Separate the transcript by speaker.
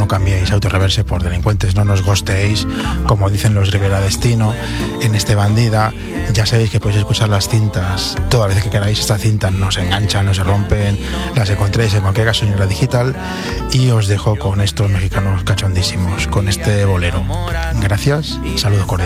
Speaker 1: no cambiéis Autorreverse por delincuentes, no nos ghosteéis, como dicen los Rivera Destino en este Bandida. Ya sabéis que podéis escuchar las cintas todas las veces que queráis. Estas cintas no se enganchan, no se rompen, las encontréis en cualquier gasolinera digital. Y os dejo con estos mexicanos cachondísimos, con este bolero. Gracias, saludo cordial.